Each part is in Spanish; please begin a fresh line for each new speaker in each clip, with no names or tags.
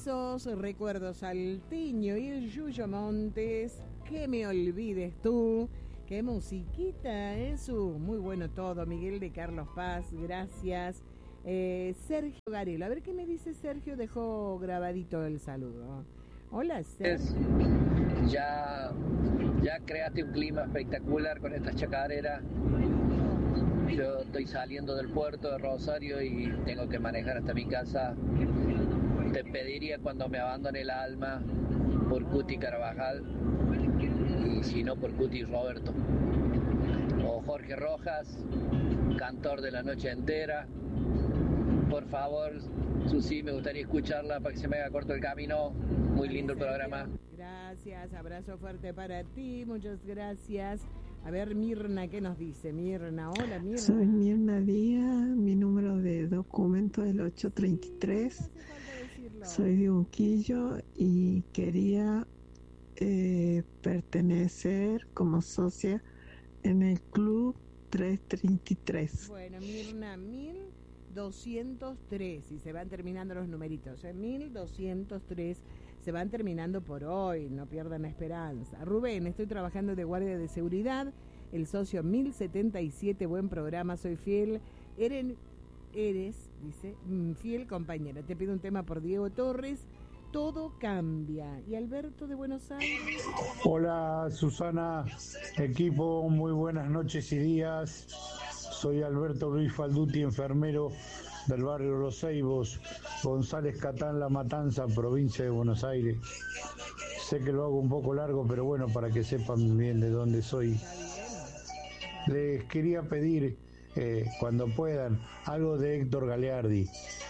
esos recuerdos al Tiño y el Yuyo Montes, que me olvides tú, qué musiquita, su muy bueno todo, Miguel de Carlos Paz, gracias. Sergio Garelo, a ver qué me dice Sergio, dejó grabadito el saludo. Hola Sergio.
Ya creaste un clima espectacular con estas chacareras. Yo estoy saliendo del puerto de Rosario y tengo que manejar hasta mi casa. Te pediría cuando me abandone el alma por Cuti Carvajal y si no por Cuti Roberto. O Jorge Rojas, cantor de la noche entera. Por favor, Susi, me gustaría escucharla para que se me haga corto el camino. Muy lindo el programa.
Gracias, abrazo fuerte para ti, muchas gracias. A ver, Mirna, ¿qué nos dice? Mirna, hola Mirna.
Soy Mirna Díaz, mi número de documento es el 833. Soy de Unquillo y quería pertenecer como socia en el club 333.
Bueno, Mirna, 1203, y se van terminando los numeritos, 1203, se van terminando por hoy, no pierdan la esperanza. Rubén, estoy trabajando de guardia de seguridad, el socio 1077, buen programa, soy fiel, eres, dice, fiel compañera, te pido un tema por Diego Torres, todo cambia. Y Alberto de Buenos Aires.
Hola Susana, equipo, muy buenas noches y días. Soy Alberto Luis Falduti, enfermero del barrio Los Ceibos, González Catán, La Matanza, provincia de Buenos Aires. Sé que lo hago un poco largo, pero bueno, para que sepan bien de dónde soy. Les quería pedir, cuando puedan, algo de Héctor Galeardi.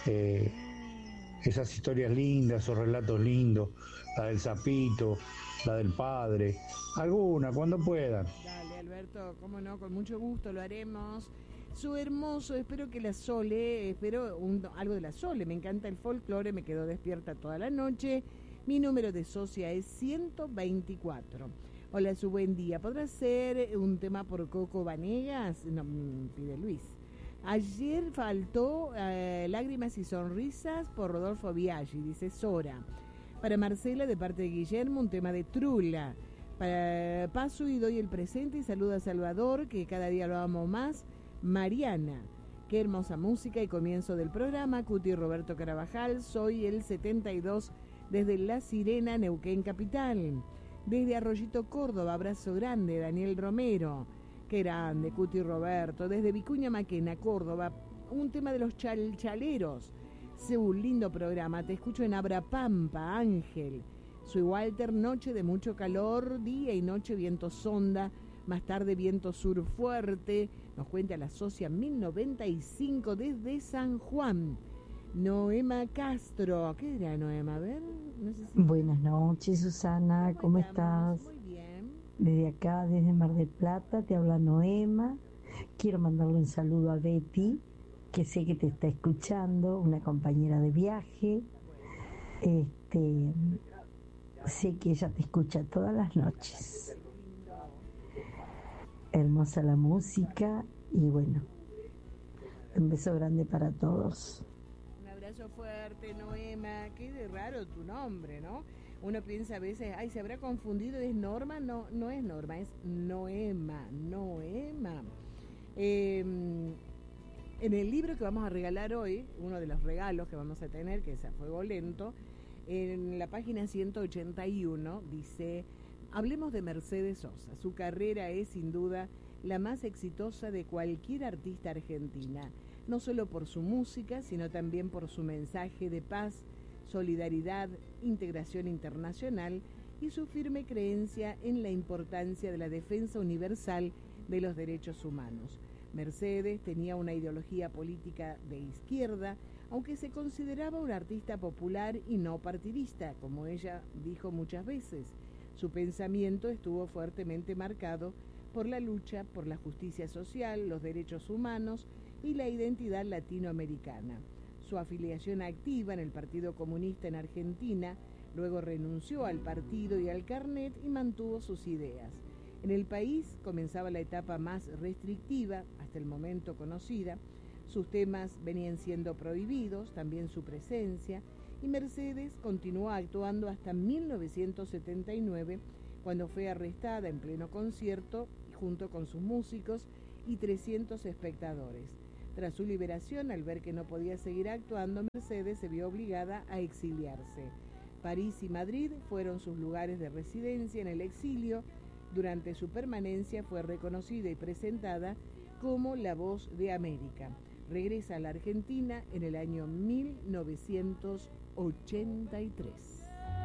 Esas historias lindas, esos relatos lindos, la del sapito, la del padre, alguna, cuando puedan.
Dale, Alberto, cómo no, con mucho gusto lo haremos. Su hermoso, espero que la Sole, algo de la Sole, me encanta el folclore, me quedo despierta toda la noche. Mi número de socia es 124. Hola, su buen día. ¿Podrá ser un tema por Coco Vanegas? No, pide Luis. Ayer faltó Lágrimas y Sonrisas por Rodolfo Biaggi, dice Sora. Para Marcela, de parte de Guillermo, un tema de Trula. Para Paso y doy el presente y saluda a Salvador, que cada día lo amo más. Mariana, qué hermosa música y comienzo del programa. Cuti Roberto Carabajal, soy el 72 desde La Sirena, Neuquén Capital. Desde Arroyito, Córdoba, abrazo grande, Daniel Romero. Qué grande, Cuti Roberto. Desde Vicuña Maquena, Córdoba, un tema de los chalchaleros. Un lindo programa, te escucho en Abrapampa, Ángel. Soy Walter, noche de mucho calor, día y noche viento sonda, más tarde viento sur fuerte. Nos cuenta la socia 1095 desde San Juan. Noema Castro, ¿qué era Noema? A ver, no sé si...
Buenas noches, Susana, ¿cómo estás?
Muy bien.
Desde acá, desde Mar del Plata, te habla Noema. Quiero mandarle un saludo a Betty, que sé que te está escuchando, una compañera de viaje. Sé que ella te escucha todas las noches. Hermosa la música y bueno, un beso grande para todos.
Un abrazo fuerte, Noema. Qué de raro tu nombre, ¿no? Uno piensa a veces, ay, se habrá confundido, ¿es Norma? No, no es Norma, es Noema. En el libro que vamos a regalar hoy, uno de los regalos que vamos a tener, que es A Fuego Lento, en la página 181 dice: hablemos de Mercedes Sosa. Su carrera es sin duda la más exitosa de cualquier artista argentina, no solo por su música, sino también por su mensaje de paz, solidaridad, integración internacional y su firme creencia en la importancia de la defensa universal de los derechos humanos. Mercedes tenía una ideología política de izquierda, aunque se consideraba una artista popular y no partidista, como ella dijo muchas veces. Su pensamiento estuvo fuertemente marcado por la lucha por la justicia social, los derechos humanos y la identidad latinoamericana. Su afiliación activa en el Partido Comunista en Argentina, luego renunció al partido y al carnet y mantuvo sus ideas. En el país comenzaba la etapa más restrictiva, hasta el momento conocida. Sus temas venían siendo prohibidos, también su presencia, y Mercedes continuó actuando hasta 1979, cuando fue arrestada en pleno concierto junto con sus músicos y 300 espectadores. Tras su liberación, al ver que no podía seguir actuando, Mercedes se vio obligada a exiliarse. París y Madrid fueron sus lugares de residencia en el exilio. Durante su permanencia fue reconocida y presentada como la voz de América. Regresa a la Argentina en el año 1983.